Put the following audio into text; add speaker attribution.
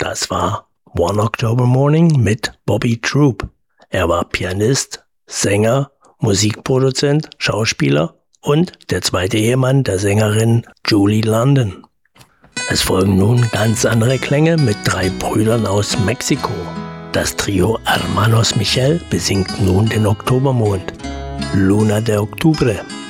Speaker 1: Das war One October Morning mit Bobby Troup. Er war Pianist, Sänger, Musikproduzent, Schauspieler und der zweite Ehemann der Sängerin Julie London. Es folgen nun ganz andere Klänge mit 3 Brüdern aus Mexiko. Das Trio Hermanos Michel besingt nun den Oktobermond, Luna de Octubre.